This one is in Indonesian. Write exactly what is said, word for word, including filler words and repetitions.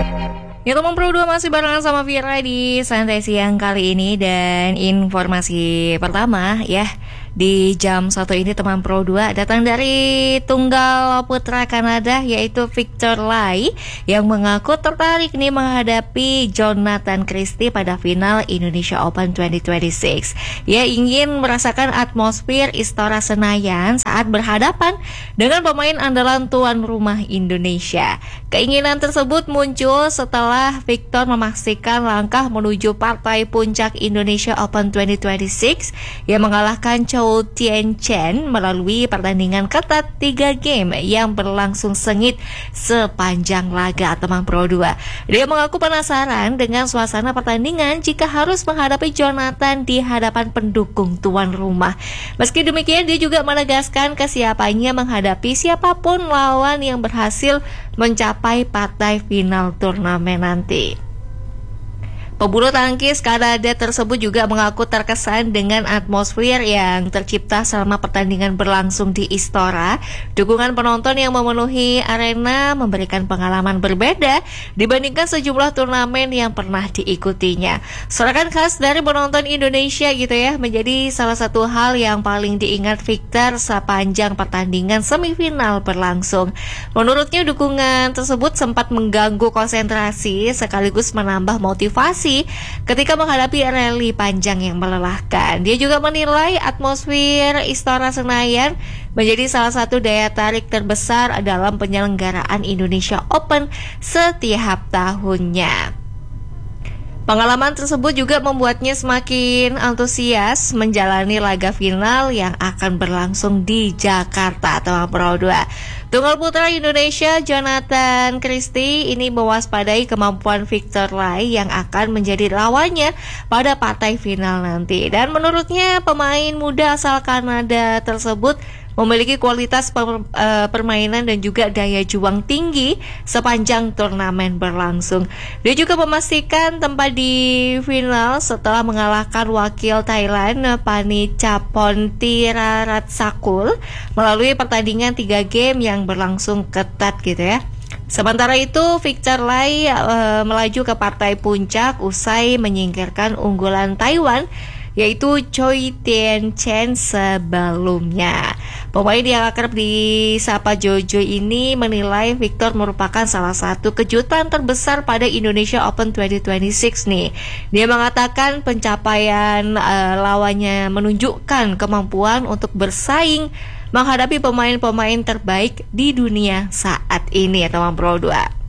Ya teman Pro dua masih barengan sama Vira di Santai Siang kali ini. Dan informasi pertama ya, di jam satu ini teman Pro dua datang dari tunggal putra Kanada yaitu Victor Lai yang mengaku tertarik nih menghadapi Jonathan Christie pada final Indonesia Open dua ribu dua puluh enam. Ia ingin merasakan atmosfer Istora Senayan saat berhadapan dengan pemain andalan tuan rumah Indonesia. Keinginan tersebut muncul setelah Victor memastikan langkah menuju partai puncak Indonesia Open dua ribu dua puluh enam yang mengalahkan Chou Tien Chen melalui pertandingan ketat tiga game yang berlangsung sengit sepanjang laga teman Pro dua. Dia mengaku penasaran dengan suasana pertandingan jika harus menghadapi Jonathan di hadapan pendukung tuan rumah. Meski demikian, dia juga menegaskan kesiapannya menghadapi siapapun lawan yang berhasil mencapai partai final turnamen nanti. Pebulu tangkis Kanada tersebut juga mengaku terkesan dengan atmosfer yang tercipta selama pertandingan berlangsung di Istora. Dukungan penonton yang memenuhi arena memberikan pengalaman berbeda dibandingkan sejumlah turnamen yang pernah diikutinya. Sorakan khas dari penonton Indonesia gitu ya, menjadi salah satu hal yang paling diingat Victor sepanjang pertandingan semifinal berlangsung. Menurutnya dukungan tersebut sempat mengganggu konsentrasi sekaligus menambah motivasi ketika menghadapi rally panjang yang melelahkan. Dia juga menilai atmosfer Istora Senayan menjadi salah satu daya tarik terbesar dalam penyelenggaraan Indonesia Open setiap tahunnya. Pengalaman tersebut juga membuatnya semakin antusias menjalani laga final yang akan berlangsung di Jakarta atau Pro dua. Tunggal putra Indonesia Jonathan Christie ini mewaspadai kemampuan Victor Lai yang akan menjadi lawannya pada partai final nanti. Dan menurutnya pemain muda asal Kanada tersebut memiliki kualitas per, uh, permainan dan juga daya juang tinggi sepanjang turnamen berlangsung. Dia juga memastikan tempat di final setelah mengalahkan wakil Thailand Panichapon Thiraratsakhul melalui pertandingan tiga game yang berlangsung ketat gitu ya. Sementara itu, Victor Lai uh, melaju ke partai puncak usai menyingkirkan unggulan Taiwan yaitu Chou Tien Chen sebelumnya. Pemain yang akrab disapa Jojo ini menilai Victor merupakan salah satu kejutan terbesar pada Indonesia Open dua ribu dua puluh enam nih. Dia mengatakan pencapaian uh, lawannya menunjukkan kemampuan untuk bersaing menghadapi pemain-pemain terbaik di dunia saat ini, teman Pro dua.